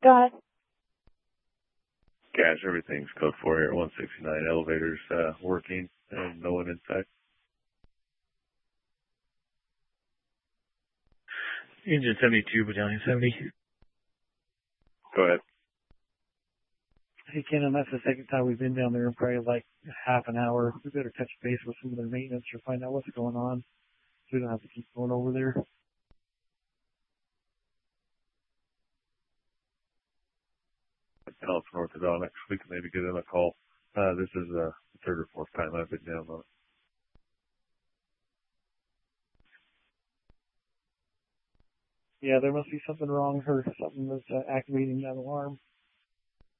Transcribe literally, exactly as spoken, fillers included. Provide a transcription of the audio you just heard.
Got it. Gas, everything's code four here, one sixty-nine. Elevators uh, working and no one inside. Engine seventy-two, Battalion seventy. Go ahead. Hey, Ken, that's the second time we've been down there in probably like half an hour. We better touch base with some of their maintenance or find out what's going on so we don't have to keep going over there. Tell from Orthodontics. We can maybe get in a call. Uh, this is uh, the third or fourth time I've been down on it. Yeah, there must be something wrong or something that's uh, activating that alarm.